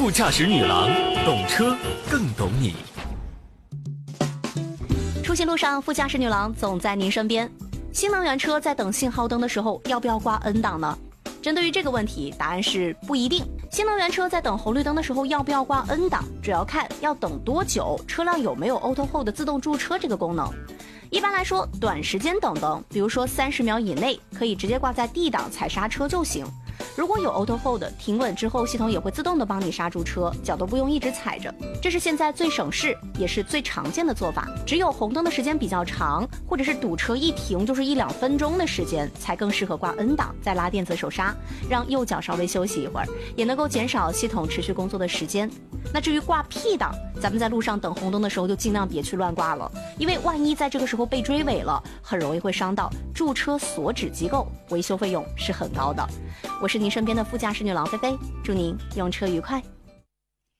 副驾驶女郎，懂车更懂你。 出行路上，副驾驶女郎总在您身边。新能源车在等信号灯的时候，要不要挂 N 档呢？针对于这个问题，答案是不一定。新能源车在等红绿灯的时候，要不要挂 N 档，主要看要等多久，车辆有没有 Auto Hold 自动驻车这个功能。一般来说，短时间等灯，比如说30秒以内，可以直接挂在 D 档踩刹车就行。如果有 Auto Hold 停稳之后，系统也会自动的帮你刹住车，脚都不用一直踩着。这是现在最省事也是最常见的做法。只有红灯的时间比较长，或者是堵车一停就是1-2分钟的时间，才更适合挂 N 档，再拉电子手刹，让右脚稍微休息一会儿，也能够减少系统持续工作的时间。那至于挂 P 档，咱们在路上等红灯的时候就尽量别去乱挂了，因为万一在这个时候被追尾了，很容易会伤到驻车所指机构，维修费用是很高的。我是您身边的副驾驶女郎菲菲，祝您用车愉快。